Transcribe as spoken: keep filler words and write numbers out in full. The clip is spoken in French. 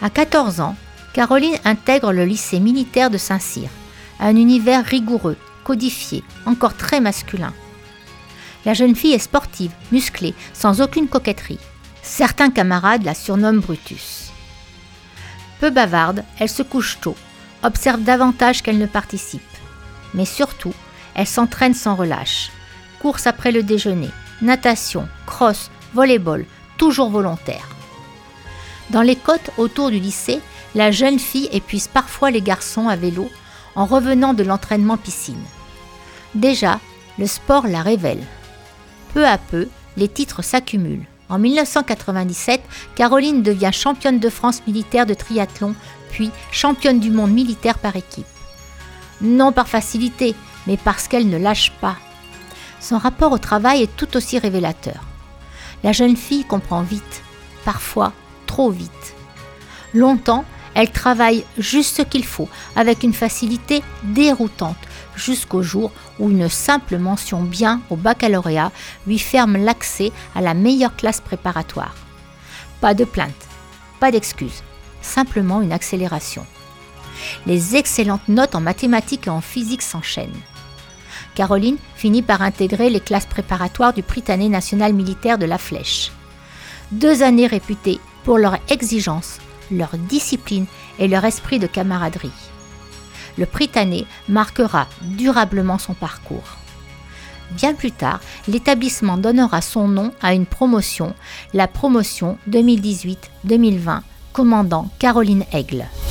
À quatorze ans, Caroline intègre le lycée militaire de Saint-Cyr, un univers rigoureux, codifié, encore très masculin. La jeune fille est sportive, musclée, sans aucune coquetterie. Certains camarades la surnomment Brutus. Peu bavarde, elle se couche tôt, observe davantage qu'elle ne participe. Mais surtout, elle s'entraîne sans relâche. Course après le déjeuner, natation, cross, volley-ball, toujours volontaire. Dans les côtes autour du lycée, la jeune fille épuise parfois les garçons à vélo en revenant de l'entraînement piscine. Déjà, le sport la révèle. Peu à peu, les titres s'accumulent. En dix-neuf cent quatre-vingt-dix-sept, Caroline devient championne de France militaire de triathlon, puis championne du monde militaire par équipe. Non par facilité, mais parce qu'elle ne lâche pas. Son rapport au travail est tout aussi révélateur. La jeune fille comprend vite, parfois trop vite. Longtemps, elle travaille juste ce qu'il faut, avec une facilité déroutante, jusqu'au jour où une simple mention bien au baccalauréat lui ferme l'accès à la meilleure classe préparatoire. Pas de plainte, pas d'excuses, simplement une accélération. Les excellentes notes en mathématiques et en physique s'enchaînent. Caroline finit par intégrer les classes préparatoires du Prytanée national militaire de la Flèche. Deux années réputées pour leur exigence, leur discipline et leur esprit de camaraderie. Le Prytanée marquera durablement son parcours. Bien plus tard, l'établissement donnera son nom à une promotion, la promotion deux mille dix-huit deux mille vingt, commandant Caroline Aigle.